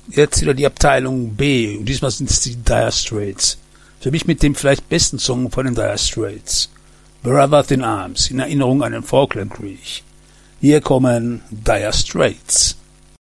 Jetzt wieder die Abteilung B. Und diesmal sind es die Dire Straits. Für mich mit dem vielleicht besten Song von den Dire Straits. Brothers in Arms, in Erinnerung an den Falklandkrieg. Hier kommen Dire Straits.